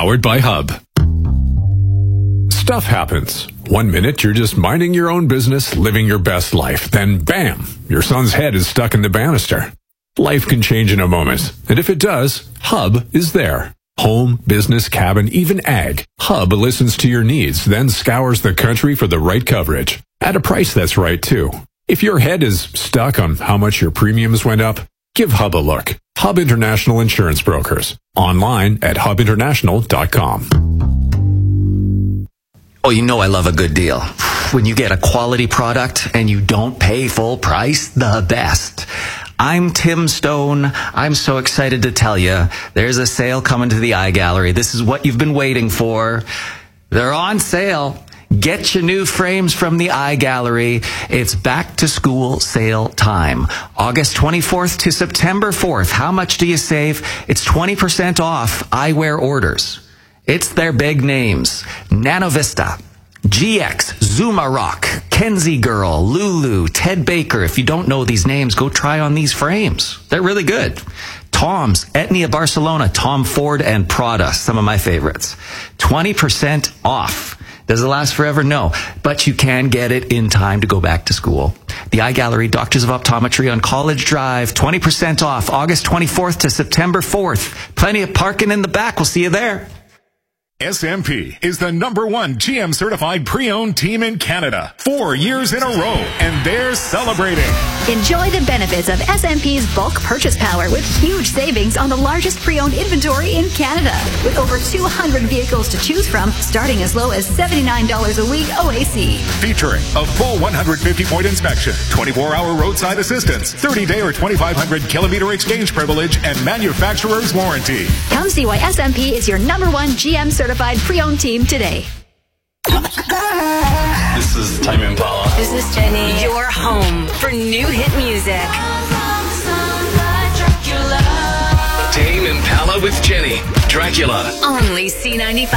Powered by Hub. Stuff happens. 1 minute, you're just minding your own business, living your best life. Then, bam, your son's head is stuck in the banister. Life can change in a moment. And if it does, Hub is there. Home, business, cabin, even ag. Hub listens to your needs, then scours the country for the right coverage. At a price that's right, too. If your head is stuck on how much your premiums went up, give Hub a look. Hub International Insurance Brokers. Online at hubinternational.com. Oh, you know I love a good deal. When you get a quality product and you don't pay full price, the best. I'm Tim Stone. I'm so excited to tell you there's a sale coming to the iGallery. This is what you've been waiting for. They're on sale. Get your new frames from the iGallery. It's back to school sale time. August 24th to September 4th. How much do you save? It's 20% off eyewear orders. It's their big names. Nanovista, GX, Zuma Rock, Kenzie Girl, Lulu, Ted Baker. If you don't know these names, go try on these frames. They're really good. Tom's, Etnia Barcelona, Tom Ford, and Prada. Some of my favorites. 20% off. Does it last forever? No. But you can get it in time to go back to school. The iGallery, Doctors of Optometry on College Drive. 20% off. August 24th to September 4th. Plenty of parking in the back. We'll see you there. SMP is the #1 GM certified pre-owned team in Canada, 4 years in a row, and they're celebrating. Enjoy the benefits of SMP's bulk purchase power with huge savings on the largest pre-owned inventory in Canada. With over 200 vehicles to choose from, starting as low as $79 a week OAC. Featuring a full 150-point inspection, 24-hour roadside assistance, 30-day or 2,500-kilometer exchange privilege, and manufacturer's warranty. Come see why SMP is your #1 GM certified pre-owned team today. This is Tame Impala. This is Jenny. Your home for new hit music. Tame Impala with Jenny. Dracula. Only C95.